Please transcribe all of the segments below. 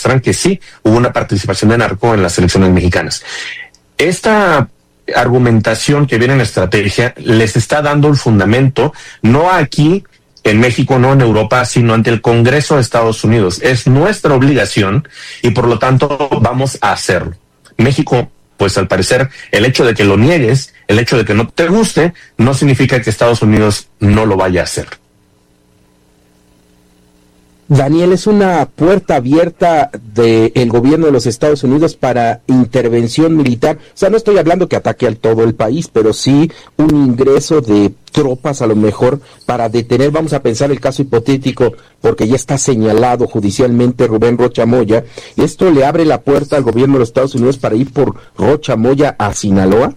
demuestran que sí hubo una participación de narco en las elecciones mexicanas. Esta argumentación que viene en la estrategia les está dando el fundamento, no aquí en México, no en Europa, sino ante el Congreso de Estados Unidos. Es nuestra obligación y por lo tanto vamos a hacerlo. México, pues al parecer, el hecho de que lo niegues, el hecho de que no te guste, no significa que Estados Unidos no lo vaya a hacer. Daniel, ¿es una puerta abierta del gobierno de los Estados Unidos para intervención militar? O sea, no estoy hablando que ataque a todo el país, pero sí un ingreso de tropas a lo mejor para detener, vamos a pensar el caso hipotético, porque ya está señalado judicialmente Rubén Rocha Moya. ¿Esto le abre la puerta al gobierno de los Estados Unidos para ir por Rocha Moya a Sinaloa?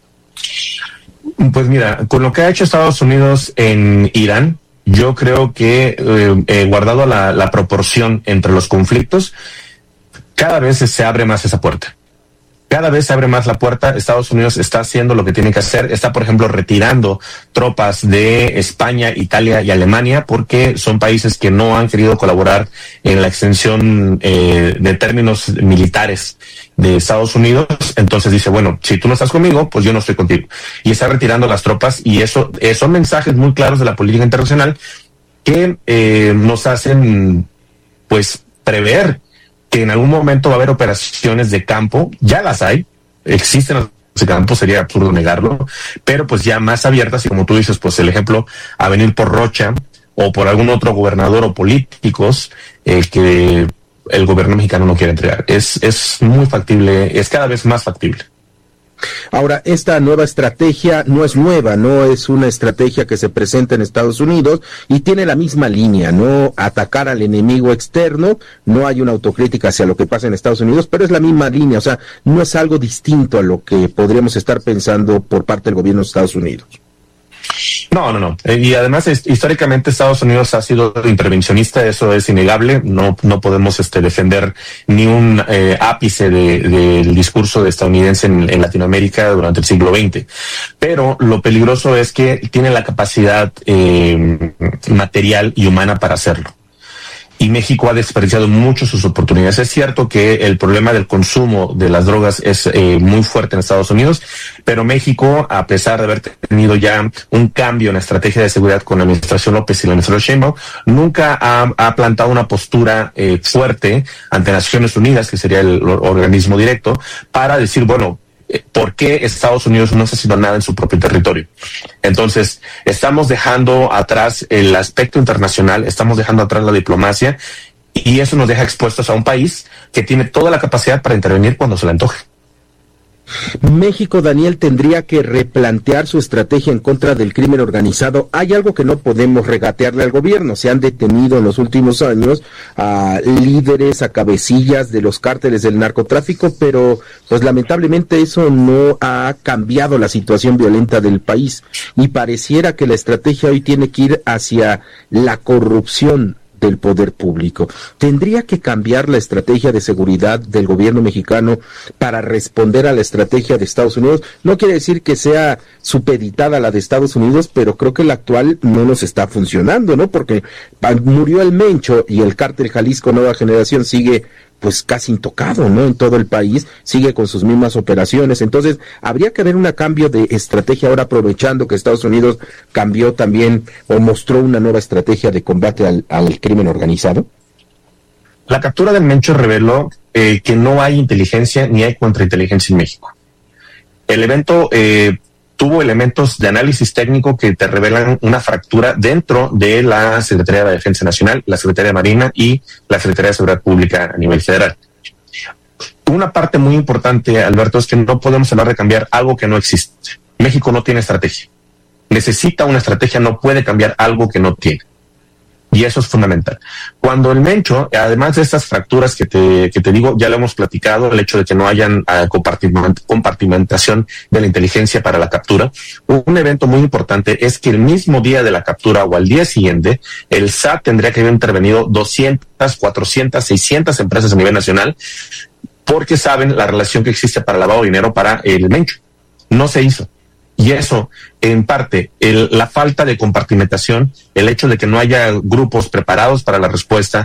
Pues mira, con lo que ha hecho Estados Unidos en Irán, yo creo que guardado la proporción entre los conflictos, cada vez se abre más esa puerta. Cada vez se abre más la puerta. Estados Unidos está haciendo lo que tiene que hacer. Está, por ejemplo, retirando tropas de España, Italia y Alemania porque son países que no han querido colaborar en la extensión de términos militares de Estados Unidos. Entonces dice, bueno, si tú no estás conmigo, pues yo no estoy contigo. Y está retirando las tropas y eso son mensajes muy claros de la política internacional que nos hacen, pues, prever que en algún momento va a haber operaciones de campo, ya las hay, existen los de campo, sería absurdo negarlo, pero pues ya más abiertas y como tú dices, pues el ejemplo a venir por Rocha o por algún otro gobernador o políticos que el gobierno mexicano no quiere entregar. Es muy factible, es cada vez más factible. Ahora, esta nueva estrategia no es nueva, no es una estrategia que se presenta en Estados Unidos y tiene la misma línea, no atacar al enemigo externo, no hay una autocrítica hacia lo que pasa en Estados Unidos, pero es la misma línea, o sea, no es algo distinto a lo que podríamos estar pensando por parte del gobierno de Estados Unidos. No. Y además, históricamente Estados Unidos ha sido intervencionista, eso es innegable. No podemos defender ni un ápice del discurso estadounidense en Latinoamérica durante el siglo XX. Pero lo peligroso es que tiene la capacidad material y humana para hacerlo. Y México ha desperdiciado mucho sus oportunidades. Es cierto que el problema del consumo de las drogas es muy fuerte en Estados Unidos, pero México, a pesar de haber tenido ya un cambio en la estrategia de seguridad con la administración López y la administración Sheinbaum, nunca ha plantado una postura fuerte ante Naciones Unidas, que sería el organismo directo, para decir, bueno, ¿por qué Estados Unidos no está haciendo nada en su propio territorio? Entonces, estamos dejando atrás el aspecto internacional, estamos dejando atrás la diplomacia, y eso nos deja expuestos a un país que tiene toda la capacidad para intervenir cuando se le antoje. México, Daniel, tendría que replantear su estrategia en contra del crimen organizado. Hay algo que no podemos regatearle al gobierno. Se han detenido en los últimos años a líderes, a cabecillas de los cárteles del narcotráfico, pero pues lamentablemente eso no ha cambiado la situación violenta del país. Y pareciera que la estrategia hoy tiene que ir hacia la corrupción del poder público. ¿Tendría que cambiar la estrategia de seguridad del gobierno mexicano para responder a la estrategia de Estados Unidos? No quiere decir que sea supeditada a la de Estados Unidos, pero creo que la actual no nos está funcionando, ¿no? Porque murió el Mencho y el cártel Jalisco Nueva Generación sigue pues casi intocado, ¿no? En todo el país, sigue con sus mismas operaciones. Entonces, habría que haber un cambio de estrategia ahora, aprovechando que Estados Unidos cambió también o mostró una nueva estrategia de combate al crimen organizado. La captura del Mencho reveló que no hay inteligencia ni hay contrainteligencia en México. El evento tuvo elementos de análisis técnico que te revelan una fractura dentro de la Secretaría de la Defensa Nacional, la Secretaría de Marina y la Secretaría de Seguridad Pública a nivel federal. Una parte muy importante, Alberto, es que no podemos hablar de cambiar algo que no existe. México no tiene estrategia. Necesita una estrategia, no puede cambiar algo que no tiene. Y eso es fundamental. Cuando el Mencho, además de estas fracturas que te digo, ya lo hemos platicado, el hecho de que no hayan compartimentación de la inteligencia para la captura, un evento muy importante es que el mismo día de la captura o al día siguiente, el SAT tendría que haber intervenido 200, 400, 600 empresas a nivel nacional, porque saben la relación que existe para lavado de dinero para el Mencho. No se hizo. Y eso, en parte, la falta de compartimentación, el hecho de que no haya grupos preparados para la respuesta,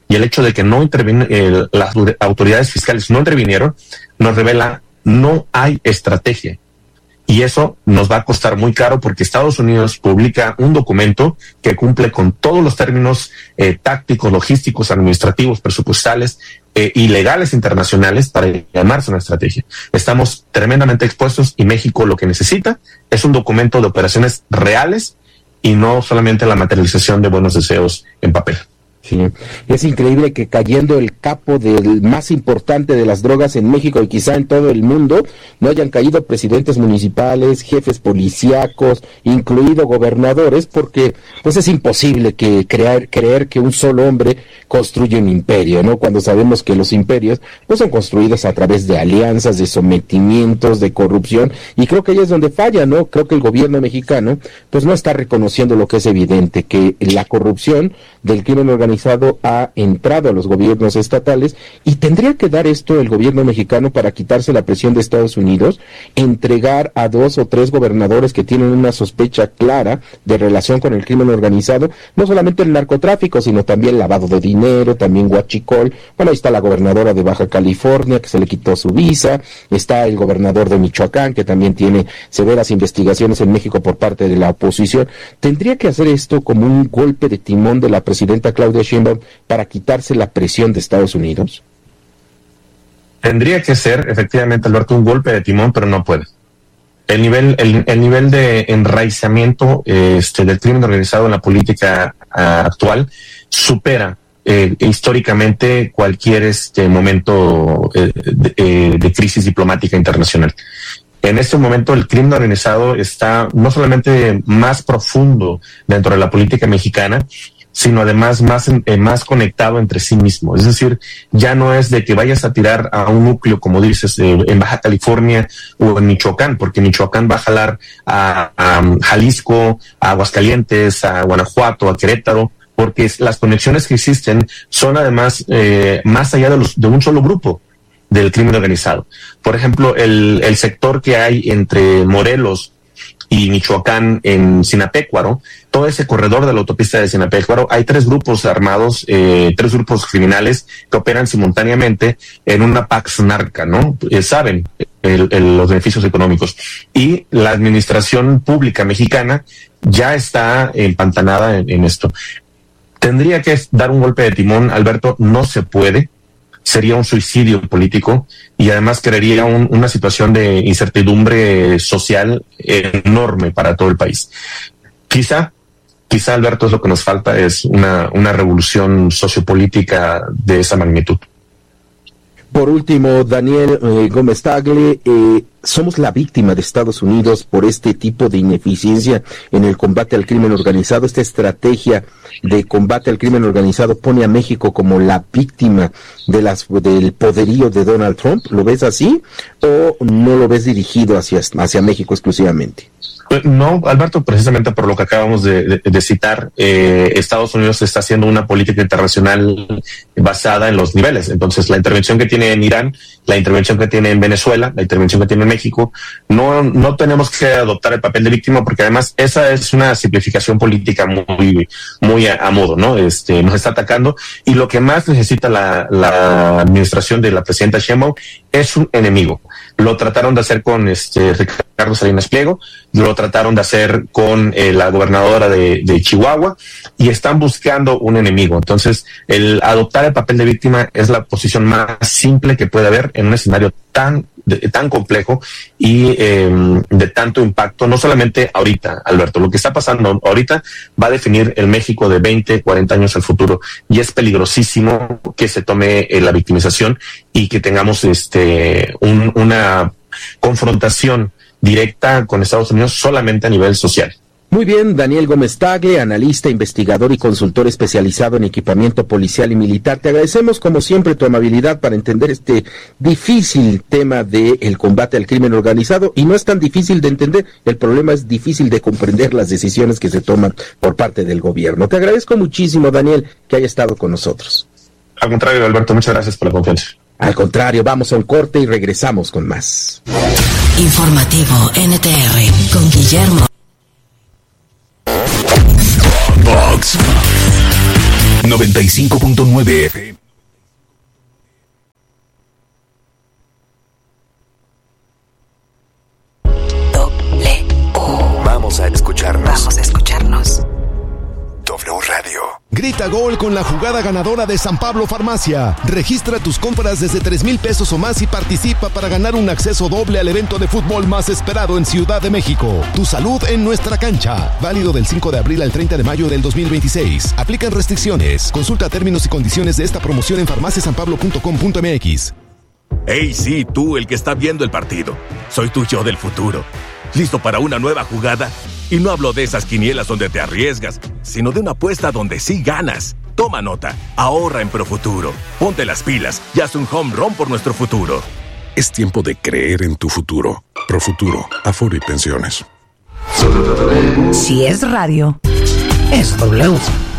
Y el hecho de que las autoridades fiscales no intervinieron, nos revela no hay estrategia. Y eso nos va a costar muy caro porque Estados Unidos publica un documento que cumple con todos los términos tácticos, logísticos, administrativos, presupuestales y legales internacionales para llamarse una estrategia. Estamos tremendamente expuestos y México lo que necesita es un documento de operaciones reales y no solamente la materialización de buenos deseos en papel. Sí, es increíble que cayendo el capo del más importante de las drogas en México y quizá en todo el mundo, no hayan caído presidentes municipales, jefes policíacos, incluido gobernadores, porque pues es imposible creer que un solo hombre construye un imperio, ¿no? Cuando sabemos que los imperios pues son construidos a través de alianzas, de sometimientos, de corrupción, y creo que ahí es donde falla, ¿no? Creo que el gobierno mexicano pues no está reconociendo lo que es evidente, que la corrupción del crimen organizado ha entrado a los gobiernos estatales y tendría que dar esto el gobierno mexicano para quitarse la presión de Estados Unidos, entregar a 2 o 3 gobernadores que tienen una sospecha clara de relación con el crimen organizado, no solamente el narcotráfico, sino también lavado de dinero, también huachicol. Bueno, ahí está la gobernadora de Baja California que se le quitó su visa, está el gobernador de Michoacán que también tiene severas investigaciones en México por parte de la oposición. ¿Tendría que hacer esto como un golpe de timón de la presidenta Claudia Sheinbaum para quitarse la presión de Estados Unidos? Tendría que ser, efectivamente, Alberto, un golpe de timón, pero no puede. El nivel de enraizamiento del crimen organizado en la política actual supera históricamente cualquier momento de crisis diplomática internacional. En este momento el crimen organizado está no solamente más profundo dentro de la política mexicana, sino además más conectado entre sí mismo. Es decir, ya no es de que vayas a tirar a un núcleo, como dices, en Baja California o en Michoacán, porque Michoacán va a jalar a Jalisco, a Aguascalientes, a Guanajuato, a Querétaro, porque las conexiones que existen son además más allá de un solo grupo del crimen organizado. Por ejemplo, el sector que hay entre Morelos y Michoacán en Sinapecuaro, todo ese corredor de la autopista de Sinapecuaro, hay 3 grupos armados, 3 grupos criminales que operan simultáneamente en una pax narca, ¿no? Saben los beneficios económicos. Y la administración pública mexicana ya está empantanada en esto. Tendría que dar un golpe de timón, Alberto, no se puede. Sería un suicidio político y además crearía una situación de incertidumbre social enorme para todo el país. Quizá, Alberto, es lo que nos falta, es una revolución sociopolítica de esa magnitud. Por último, Daniel Gómez Tagle, somos la víctima de Estados Unidos por este tipo de ineficiencia en el combate al crimen organizado. Esta estrategia de combate al crimen organizado pone a México como la víctima del poderío de Donald Trump. ¿Lo ves así o no lo ves dirigido hacia México exclusivamente? No, Alberto, precisamente por lo que acabamos de citar, Estados Unidos está haciendo una política internacional basada en los niveles. Entonces, la intervención que tiene en Irán, la intervención que tiene en Venezuela, la intervención que tiene en México, no tenemos que adoptar el papel de víctima, porque además esa es una simplificación política muy a modo, ¿no? Nos está atacando, y lo que más necesita la administración de la presidenta Sheinbaum es un enemigo. Lo trataron de hacer con Ricardo Salinas Pliego, lo trataron de hacer con la gobernadora de Chihuahua, y están buscando un enemigo. Entonces, el adoptar el papel de víctima es la posición más simple que puede haber en un escenario tan complejo y de tanto impacto, no solamente ahorita, Alberto. Lo que está pasando ahorita va a definir el México de 20, 40 años al futuro, y es peligrosísimo que se tome la victimización y que tengamos una confrontación directa con Estados Unidos solamente a nivel social. Muy bien, Daniel Gómez Tagle, analista, investigador y consultor especializado en equipamiento policial y militar. Te agradecemos como siempre tu amabilidad para entender este difícil tema del combate al crimen organizado, y no es tan difícil de entender, el problema es difícil de comprender las decisiones que se toman por parte del gobierno. Te agradezco muchísimo, Daniel, que haya estado con nosotros. Al contrario, Alberto, muchas gracias por la confianza. Al contrario, vamos a un corte y regresamos con más. Informativo NTR con Guillermo. 95.9 FM. Vamos a escucharnos. W Radio. Grita gol con la jugada ganadora de San Pablo Farmacia. Registra tus compras desde 3,000 pesos o más y participa para ganar un acceso doble al evento de fútbol más esperado en Ciudad de México. Tu salud en nuestra cancha. Válido del 5 de abril al 30 de mayo del 2026. Aplican restricciones. Consulta términos y condiciones de esta promoción en farmaciasanpablo.com.mx. Hey, sí, tú, el que está viendo el partido. Soy tu yo del futuro. ¿Listo para una nueva jugada? Y no hablo de esas quinielas donde te arriesgas, sino de una apuesta donde sí ganas. Toma nota, ahorra en Profuturo. Ponte las pilas y haz un home run por nuestro futuro. Es tiempo de creer en tu futuro. Profuturo, Afore y Pensiones. Si es radio, es W.